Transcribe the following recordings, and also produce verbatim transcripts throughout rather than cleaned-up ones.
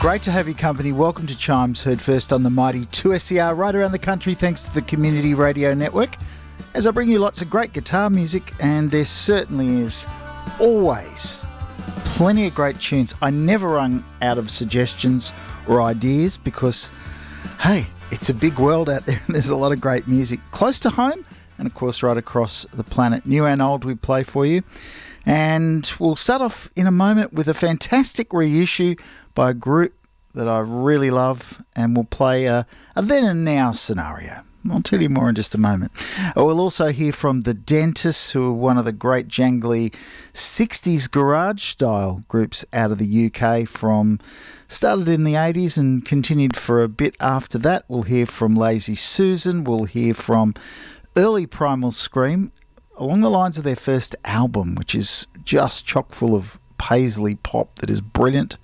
Great to have your company. Welcome to Chimes, heard first on the mighty two S E R right around the country thanks to the Community Radio Network. As I bring you lots of great guitar music, and there certainly is always plenty of great tunes. I never run out of suggestions or ideas because, hey, it's a big world out there and there's a lot of great music close to home and, of course, right across the planet. New and old we play for you. And we'll start off in a moment with a fantastic reissue by a group that I really love, and we'll play a, a then and now scenario. I'll tell you more in just a moment. We'll also hear from The Dentists, who are one of the great jangly sixties garage-style groups out of the U K from started in the eighties and continued for a bit after that. We'll hear from Lazy Susan. We'll hear from early Primal Scream, along the lines of their first album, which is just chock full of paisley pop that is brilliant.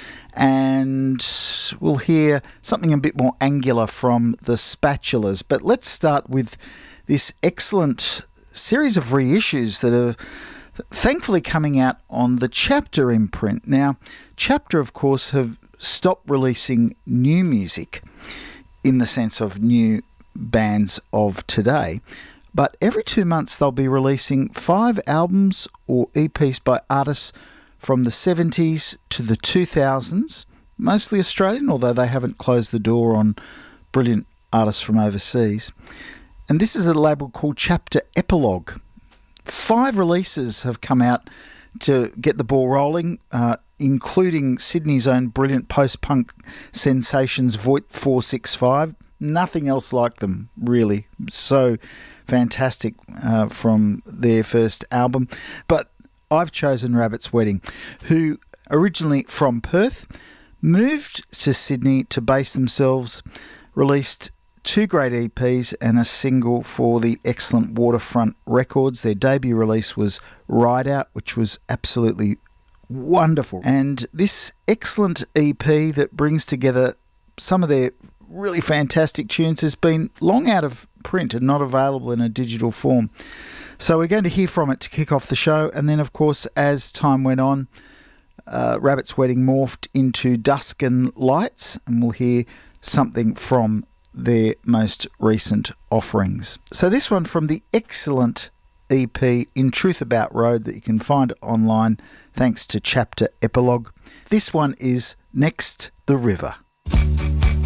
And we'll hear something a bit more angular from the Spatulas. But let's start with this excellent series of reissues that are thankfully coming out on the Chapter imprint. Now, Chapter, of course, have stopped releasing new music in the sense of new bands of today. But every two months they'll be releasing five albums or E Ps by artists from the seventies to the two thousands, mostly Australian, although they haven't closed the door on brilliant artists from overseas. And this is a label called Chapter Epilogue. Five releases have come out to get the ball rolling, uh, including Sydney's own brilliant post-punk sensations, Voigt four six five. Nothing else like them, really. So fantastic uh, from their first album. But I've chosen Rabbit's Wedding, who originally from Perth, moved to Sydney to base themselves, released two great E Ps and a single for the excellent Waterfront Records. Their debut release was Ride Out, which was absolutely wonderful. And this excellent E P that brings together some of their really fantastic tunes has been long out of print and not available in a digital form. So we're going to hear from it to kick off the show. And then, of course, as time went on, uh, Rabbit's Wedding morphed into Dusk and Lights, and we'll hear something from their most recent offerings. So this one from the excellent E P In Truth About Road that you can find online thanks to Chapter Epilogue. This one is Next the River.